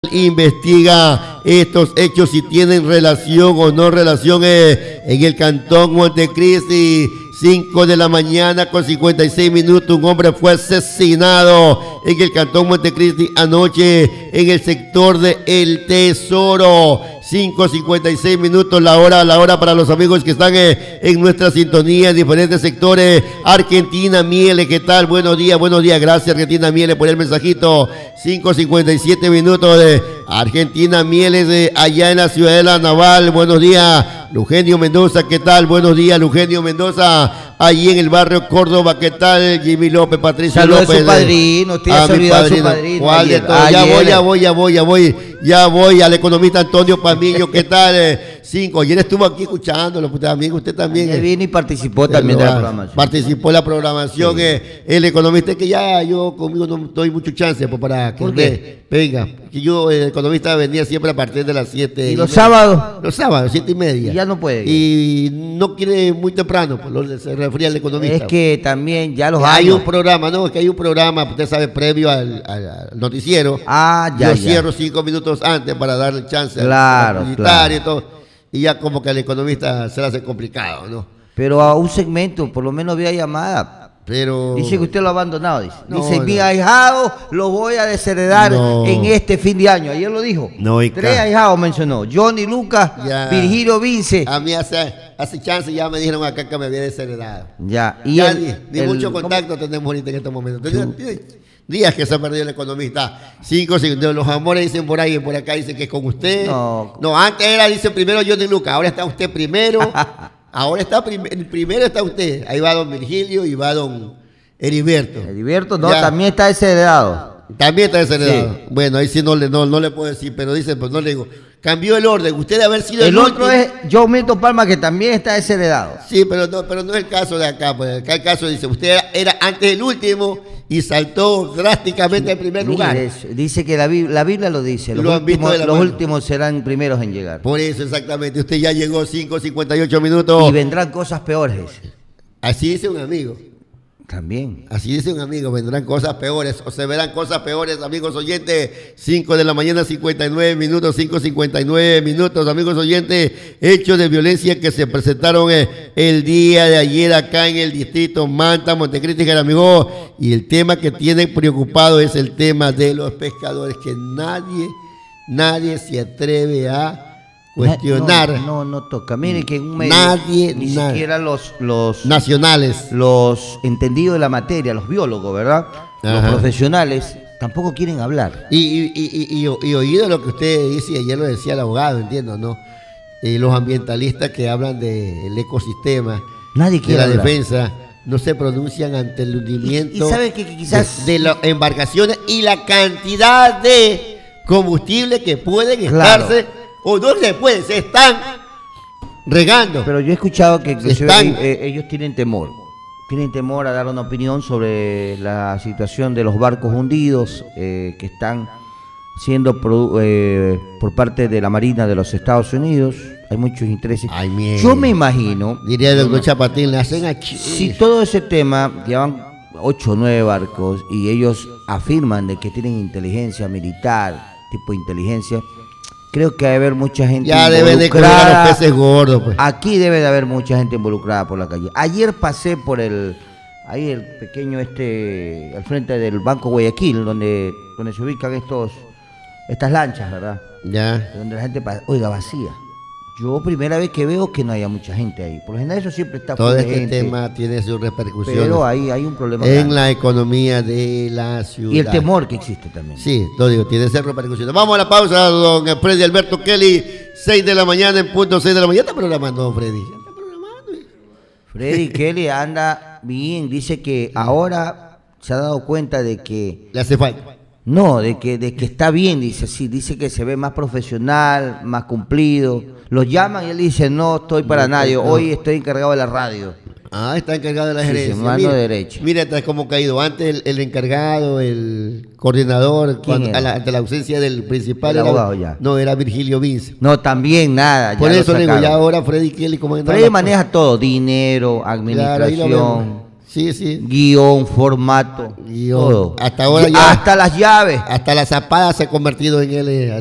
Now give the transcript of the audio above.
investiga estos hechos si tienen relación o no relación en el cantón Montecristi. 5 de la mañana con 56 minutos, un hombre fue asesinado en el cantón Montecristi anoche en el sector de El Tesoro. 5:56 minutos, la hora para los amigos que están en nuestra sintonía en diferentes sectores. Argentina Miele, ¿qué tal? Buenos días, gracias Argentina Miele por el mensajito. 5:57 minutos de Argentina Miele allá en la Ciudadela Naval. Buenos días, Eugenio Mendoza, ¿qué tal? Buenos días, Eugenio Mendoza, allí en el barrio Córdoba, ¿qué tal? Jimmy López, Patricia Saludos López. A su padrino, usted ya se olvidó a su padrino. ¿Cuál de todos? Ya voy al economista Antonio Pamillo, ¿qué tal? 5, ayer estuvo aquí escuchándolo, amigo, usted también. Él vino y participó también de la programación. Participó en la programación, sí. El economista, que ya yo conmigo no doy mucho chance para que usted venga, que yo, el economista, venía siempre a partir de las 7. ¿Y los sábados? Los sábados, 7:30. Y ya no puede. Y no quiere muy temprano, se refería al economista. Es que también ya los hay un programa, ¿no? Es que hay un programa, usted sabe, previo al noticiero. Yo cierro 5 minutos antes para darle chance claro. Y todo. Y ya como que al economista se le hace complicado, ¿no? Pero a un segmento, por lo menos vía llamada. Pero dice que usted lo ha abandonado, dice, mi ahijado lo voy a desheredar en este fin de año. Ayer lo dijo. 3 ahijados mencionó. Johnny Lucas, Virgilio Vince. A mí hace chance ya me dijeron acá que me había desheredado. Ya. Y ya ni mucho contacto tenemos ahorita en estos momentos. Días que se ha perdido el economista. 5 segundos. Los amores dicen por ahí, por acá dicen que es con usted. No, antes era, dice primero Johnny Lucas, ahora está usted primero. Ahora está primero está usted. Ahí va don Virgilio y va don Heriberto. Heriberto, también está desheredado. También está desheredado. Sí. Bueno, ahí sí no le puedo decir, pero dice, pues no le digo. Cambió el orden. Usted de haber sido el otro último. Es John Milton Palma, que también está desheredado. Sí, pero no es el caso de acá. Pues acá el caso dice, usted era antes el último y saltó drásticamente al primer lugar. Dice que la Biblia lo dice. Los últimos serán primeros en llegar. Por eso, exactamente. Usted ya llegó 5:58 minutos. Y vendrán cosas peores. Así dice un amigo. También. Así dice un amigo, vendrán cosas peores, o se verán cosas peores, amigos oyentes. 5 de la mañana, 59 minutos, 5:59 minutos, amigos oyentes. Hechos de violencia que se presentaron el día de ayer acá en el distrito Manta, Montecristi, amigo. Y el tema que tienen preocupado es el tema de los pescadores, que nadie se atreve a cuestionar. No toca. Mire que en un medio nadie siquiera los nacionales, los entendidos de la materia, los biólogos, ¿verdad? Los profesionales tampoco quieren hablar. Y oído lo que usted dice, ayer lo decía el abogado, entiendo, ¿no? Los ambientalistas que hablan del ecosistema, nadie quiere de la hablar. Defensa, no se pronuncian ante el hundimiento y sabe que quizás de las embarcaciones y la cantidad de combustible que pueden estarse. O no se puede, se están regando. Pero yo he escuchado que ellos tienen temor a dar una opinión sobre la situación de los barcos hundidos que están siendo por parte de la Marina de los Estados Unidos. Hay muchos intereses. Yo me imagino, diría el doctor Chapatín, le hacen aquí. Si todo ese tema llevan 8 o 9 barcos y ellos afirman de que tienen inteligencia militar, tipo de inteligencia. Creo que debe haber mucha gente involucrada. Ya deben de cuidar a los peces gordos, pues. Aquí debe de haber mucha gente involucrada por la calle. Ayer pasé por el pequeño al frente del Banco Guayaquil, donde se ubican estas lanchas, ¿verdad? Ya. Donde la gente pasa, vacía. Yo primera vez que veo que no haya mucha gente ahí. Por lo general eso siempre está. Todo este tema tiene sus repercusiones. Pero hay un problema en grande. La economía de la ciudad. Y el temor que existe también. Sí, lo digo, tiene esas repercusiones. Vamos a la pausa, don Freddy Alberto Kelly. 6 de la mañana en punto, 6 de la mañana. ¿Está programando, don Freddy? ¿Ya está programando? Freddy Kelly anda bien. Dice que ahora se ha dado cuenta de que... Le hace falta. No, de que está bien, dice que se ve más profesional, más cumplido. Los llaman y él dice, no estoy para nadie, hoy estoy encargado de la radio. Está encargado de la gerencia. Mano derecha. Mira, cómo ha caído. Antes el encargado, el coordinador, ante la ausencia del principal. El abogado ya. No, era Virgilio Vince. No, también nada. Por eso le digo, ya ahora Freddy Kelly, ¿cómo Freddy maneja todo, dinero, administración. Claro, Sí, sí. Guión, formato, Guión. todo. Hasta ahora ya. Hasta las llaves. Hasta la zapada se ha convertido en él.